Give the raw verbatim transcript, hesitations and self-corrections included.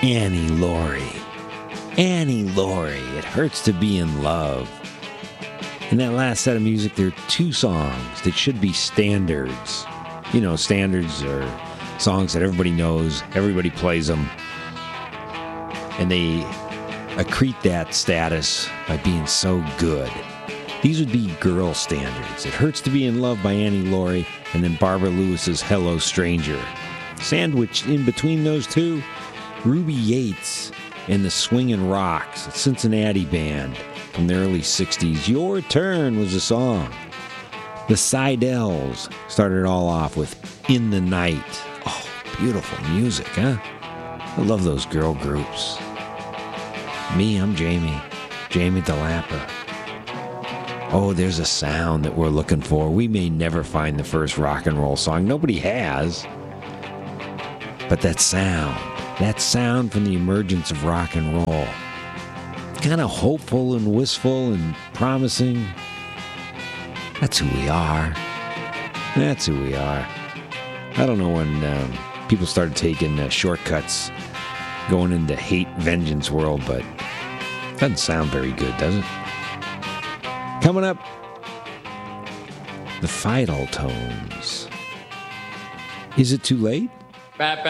Annie Laurie. Annie Laurie. It hurts to be in love. In that last set of music, there are two songs that should be standards. You know, standards are songs that everybody knows, everybody plays them, and they accrete that status by being so good. These would be girl standards. It Hurts to Be in Love by Annie Laurie, and then Barbara Lewis's Hello Stranger. Sandwiched in between those two, Ruby Yates and the Swingin' Rocks, a Cincinnati band from the early sixties. Your Turn was the song. The Seidells started it all off with In the Night. Oh, beautiful music, huh? I love those girl groups. Me, I'm Jamie. Jamie DeLapper. Oh, there's a sound that we're looking for. We may never find the first rock and roll song. Nobody has. But that sound, that sound from the emergence of rock and roll, kind of hopeful and wistful and promising. That's who we are. That's who we are. I don't know when um, people started taking uh, shortcuts going into hate vengeance world, but it doesn't sound very good, does it? Coming up, the Fidel Tones. Is it too late?